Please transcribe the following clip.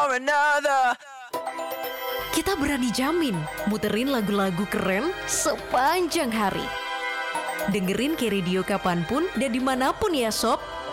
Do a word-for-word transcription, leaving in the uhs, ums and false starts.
for another. Kita berani jamin muterin lagu-lagu keren sepanjang hari. Dengerin K-Radio kapanpun dan dimanapun ya sob.